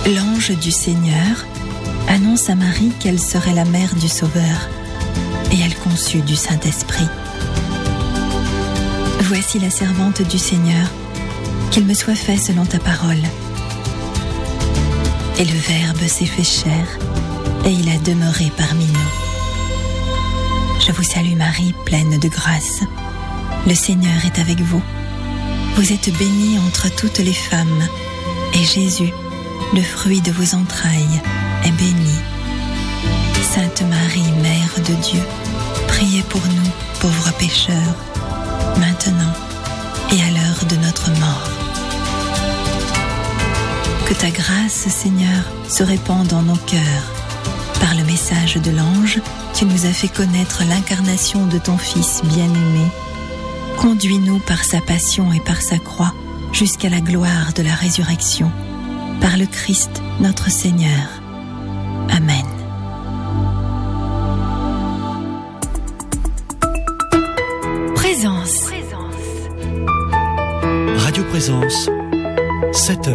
L'ange du Seigneur annonce à Marie qu'elle serait la mère du Sauveur, et elle conçut du Saint-Esprit. Voici la servante du Seigneur, qu'il me soit fait selon ta parole. Et le Verbe s'est fait chair, et il a demeuré parmi nous. Je vous salue Marie, pleine de grâce. Le Seigneur est avec vous. Vous êtes bénie entre toutes les femmes, et Jésus, le fruit de vos entrailles, est béni. Sainte Marie, Mère de Dieu, priez pour nous, pauvres pécheurs, maintenant et à l'heure de notre mort. Que ta grâce, Seigneur, se répande dans nos cœurs. Par le message de l'ange, tu nous as fait connaître l'incarnation de ton Fils bien-aimé. Conduis-nous par sa passion et par sa croix jusqu'à la gloire de la résurrection. Par le Christ, notre Seigneur. Amen. Présence. Radio Présence, 7h.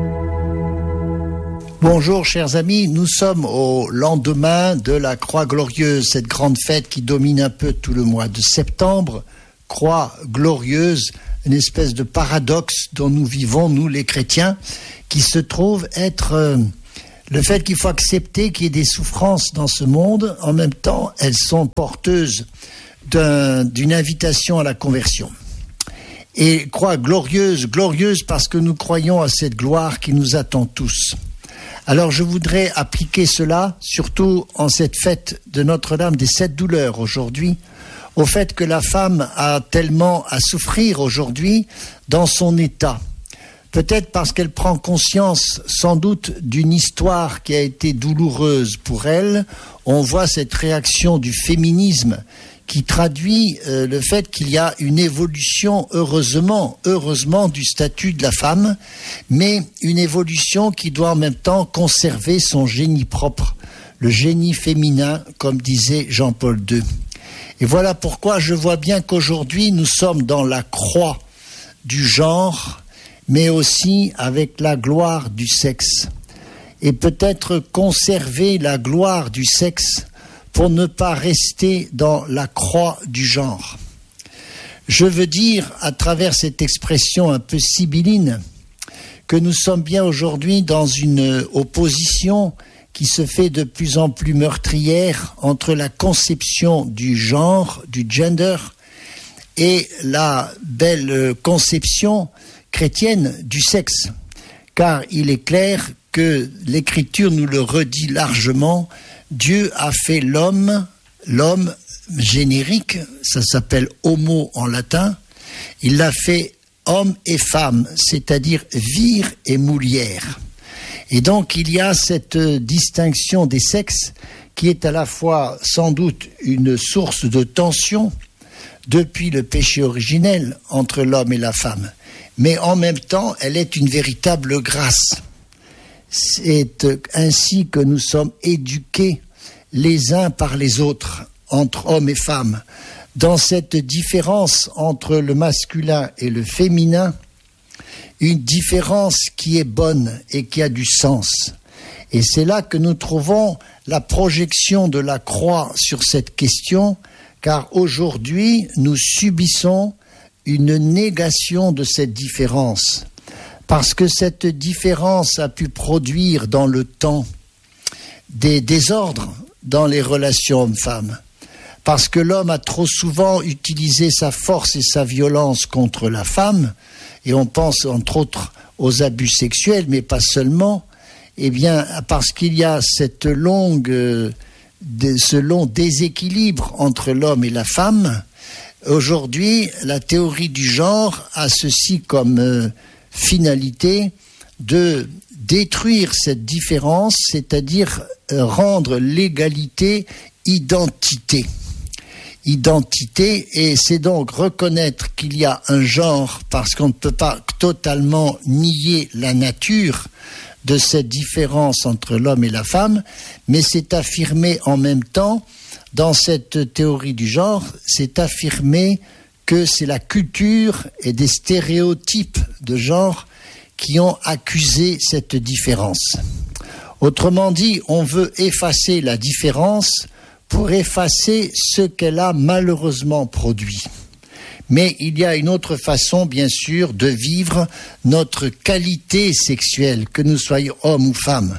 Bonjour chers amis, nous sommes au lendemain de la Croix Glorieuse, cette grande fête qui domine un peu tout le mois de septembre. Croix glorieuse, une espèce de paradoxe dont nous vivons, nous les chrétiens, qui se trouve être le fait qu'il faut accepter qu'il y ait des souffrances dans ce monde. En même temps, elles sont porteuses d'une invitation à la conversion. Et croix glorieuse, glorieuse parce que nous croyons à cette gloire qui nous attend tous. Alors je voudrais appliquer cela, surtout en cette fête de Notre-Dame des Sept Douleurs aujourd'hui, au fait que la femme a tellement à souffrir aujourd'hui dans son état. Peut-être parce qu'elle prend conscience sans doute d'une histoire qui a été douloureuse pour elle. On voit cette réaction du féminisme qui traduit le fait qu'il y a une évolution, heureusement, du statut de la femme, mais une évolution qui doit en même temps conserver son génie propre, le génie féminin, comme disait Jean-Paul II. Et voilà pourquoi je vois bien qu'aujourd'hui nous sommes dans la croix du genre, mais aussi avec la gloire du sexe. Et peut-être conserver la gloire du sexe pour ne pas rester dans la croix du genre. Je veux dire, à travers cette expression un peu sibylline, que nous sommes bien aujourd'hui dans une opposition qui se fait de plus en plus meurtrière entre la conception du genre, du gender, et la belle conception chrétienne du sexe. Car il est clair que l'Écriture nous le redit largement, Dieu a fait l'homme générique, ça s'appelle homo en latin, il l'a fait homme et femme, c'est-à-dire vir et mulière. Et donc il y a cette distinction des sexes qui est à la fois sans doute une source de tension depuis le péché originel entre l'homme et la femme, mais en même temps elle est une véritable grâce. C'est ainsi que nous sommes éduqués les uns par les autres, entre hommes et femmes, dans cette différence entre le masculin et le féminin, une différence qui est bonne et qui a du sens. Et c'est là que nous trouvons la projection de la croix sur cette question, car aujourd'hui, nous subissons une négation de cette différence. Parce que cette différence a pu produire dans le temps des désordres dans les relations hommes-femmes. Parce que l'homme a trop souvent utilisé sa force et sa violence contre la femme, et on pense entre autres aux abus sexuels, mais pas seulement, eh bien parce qu'il y a ce long déséquilibre entre l'homme et la femme. Aujourd'hui, la théorie du genre a ceci comme finalité de détruire cette différence, c'est-à-dire rendre l'égalité identité. Identité, et c'est donc reconnaître qu'il y a un genre, parce qu'on ne peut pas totalement nier la nature de cette différence entre l'homme et la femme, mais c'est affirmer en même temps, dans cette théorie du genre, c'est affirmer que c'est la culture et des stéréotypes de genre qui ont accusé cette différence. Autrement dit, on veut effacer la différence pour effacer ce qu'elle a malheureusement produit. Mais il y a une autre façon, bien sûr, de vivre notre qualité sexuelle, que nous soyons hommes ou femmes.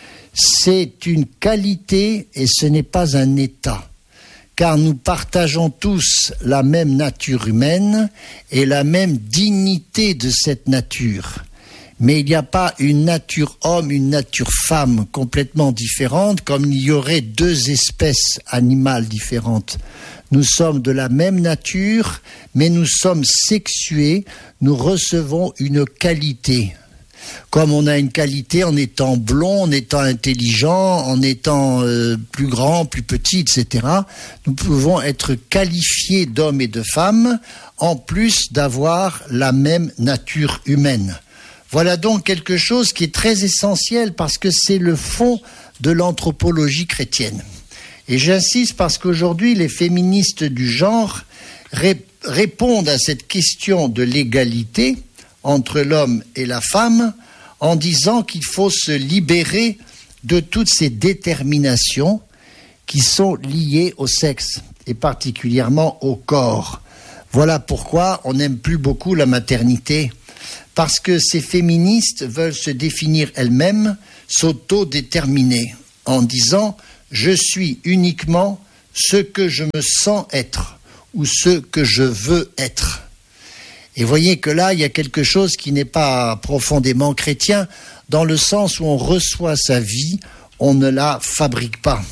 C'est une qualité et ce n'est pas un état, car nous partageons tous la même nature humaine et la même dignité de cette nature. Mais il n'y a pas une nature homme, une nature femme complètement différente, comme il y aurait deux espèces animales différentes. Nous sommes de la même nature, mais nous sommes sexués, nous recevons une qualité. Comme on a une qualité en étant blond, en étant intelligent, en étant plus grand, plus petit, etc., nous pouvons être qualifiés d'hommes et de femmes, en plus d'avoir la même nature humaine. Voilà donc quelque chose qui est très essentiel parce que c'est le fond de l'anthropologie chrétienne. Et j'insiste parce qu'aujourd'hui, les féministes du genre répondent à cette question de l'égalité entre l'homme et la femme en disant qu'il faut se libérer de toutes ces déterminations qui sont liées au sexe et particulièrement au corps. Voilà pourquoi on n'aime plus beaucoup la maternité. Parce que ces féministes veulent se définir elles-mêmes, s'autodéterminer, en disant « je suis uniquement ce que je me sens être » ou ce que je veux être. Et voyez que là, il y a quelque chose qui n'est pas profondément chrétien, dans le sens où on reçoit sa vie, on ne la fabrique pas.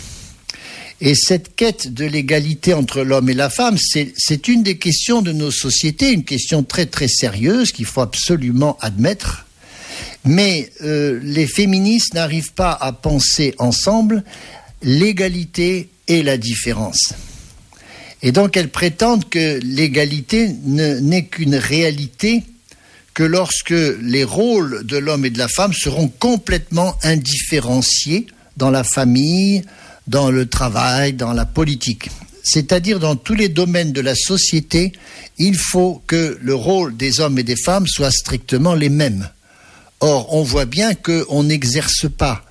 Et cette quête de l'égalité entre l'homme et la femme, c'est une des questions de nos sociétés, une question très très sérieuse qu'il faut absolument admettre. Mais les féministes n'arrivent pas à penser ensemble l'égalité et la différence. Et donc elles prétendent que l'égalité n'est qu'une réalité que lorsque les rôles de l'homme et de la femme seront complètement indifférenciés dans la famille, dans le travail, dans la politique. C'est-à-dire dans tous les domaines de la société, il faut que le rôle des hommes et des femmes soit strictement les mêmes. Or, on voit bien qu'on n'exerce pas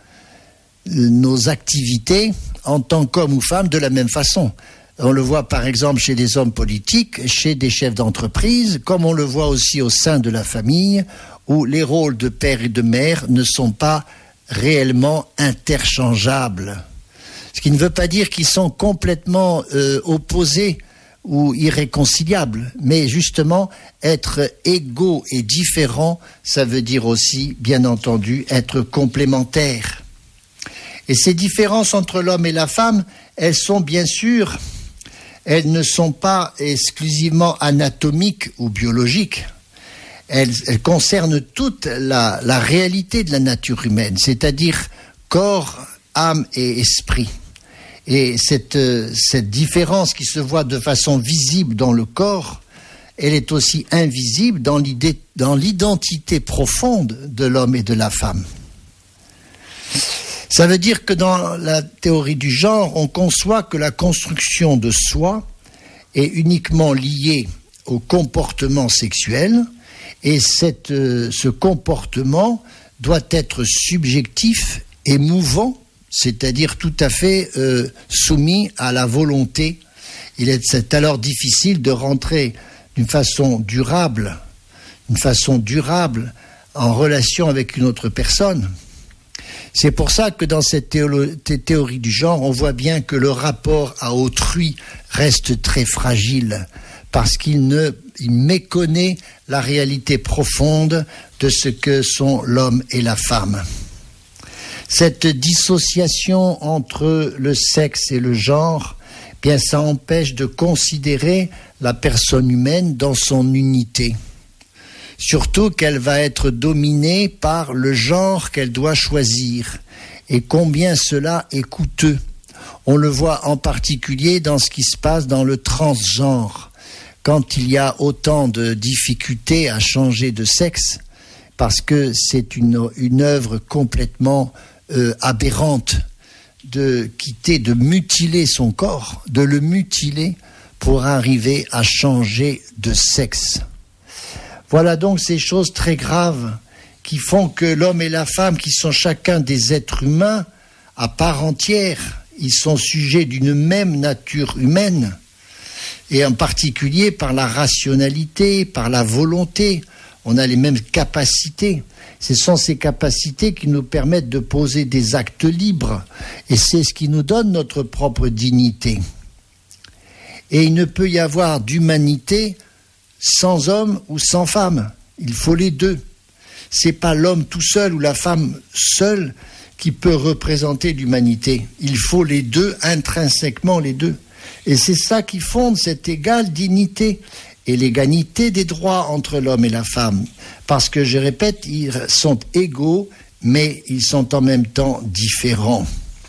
nos activités en tant qu'hommes ou femmes de la même façon. On le voit par exemple chez des hommes politiques, chez des chefs d'entreprise, comme on le voit aussi au sein de la famille, où les rôles de père et de mère ne sont pas réellement interchangeables. Ce qui ne veut pas dire qu'ils sont complètement opposés ou irréconciliables, mais justement être égaux et différents, ça veut dire aussi, bien entendu, être complémentaires. Et ces différences entre l'homme et la femme, elles sont bien sûr, elles ne sont pas exclusivement anatomiques ou biologiques. Elles concernent toute la réalité de la nature humaine, c'est-à-dire corps, âme et esprit. Et cette différence qui se voit de façon visible dans le corps, elle est aussi invisible dans l'identité profonde de l'homme et de la femme. Ça veut dire que dans la théorie du genre, on conçoit que la construction de soi est uniquement liée au comportement sexuel et ce comportement doit être subjectif et mouvant, c'est-à-dire tout à fait soumis à la volonté. C'est alors difficile de rentrer d'une façon durable en relation avec une autre personne. C'est pour ça que dans cette théorie du genre, on voit bien que le rapport à autrui reste très fragile, parce qu'il méconnaît la réalité profonde de ce que sont l'homme et la femme. Cette dissociation entre le sexe et le genre, bien ça empêche de considérer la personne humaine dans son unité. Surtout qu'elle va être dominée par le genre qu'elle doit choisir. Et combien cela est coûteux. On le voit en particulier dans ce qui se passe dans le transgenre. Quand il y a autant de difficultés à changer de sexe, parce que c'est une œuvre complètement aberrante de mutiler son corps, de le mutiler pour arriver à changer de sexe. Voilà donc ces choses très graves qui font que l'homme et la femme, qui sont chacun des êtres humains à part entière, ils sont sujets d'une même nature humaine, et en particulier par la rationalité, par la volonté. On a les mêmes capacités. Ce sont ces capacités qui nous permettent de poser des actes libres, et c'est ce qui nous donne notre propre dignité. Et il ne peut y avoir d'humanité sans homme ou sans femme. Il faut les deux. C'est pas l'homme tout seul ou la femme seule qui peut représenter l'humanité. Il faut les deux, intrinsèquement les deux. Et c'est ça qui fonde cette égale dignité et l'égalité des droits entre l'homme et la femme. Parce que, je répète, ils sont égaux, mais ils sont en même temps différents.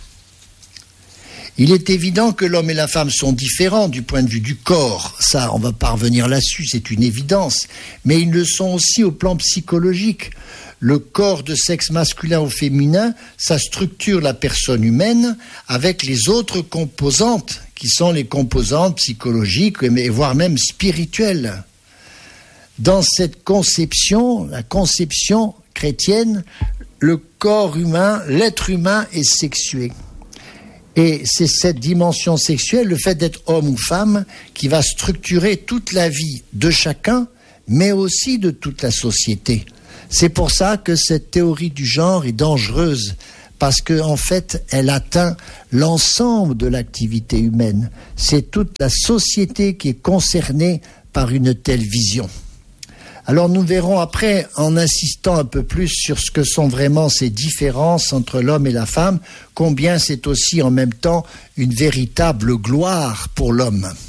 Il est évident que l'homme et la femme sont différents du point de vue du corps. Ça, on va pas revenir là-dessus, c'est une évidence. Mais ils le sont aussi au plan psychologique. Le corps de sexe masculin ou féminin, ça structure la personne humaine avec les autres composantes, qui sont les composantes psychologiques, voire même spirituelles. Dans cette conception, la conception chrétienne, le corps humain, l'être humain est sexué. Et c'est cette dimension sexuelle, le fait d'être homme ou femme, qui va structurer toute la vie de chacun, mais aussi de toute la société. C'est pour ça que cette théorie du genre est dangereuse, parce qu'en fait, elle atteint l'ensemble de l'activité humaine. C'est toute la société qui est concernée par une telle vision. Alors nous verrons après, en insistant un peu plus sur ce que sont vraiment ces différences entre l'homme et la femme, combien c'est aussi en même temps une véritable gloire pour l'homme.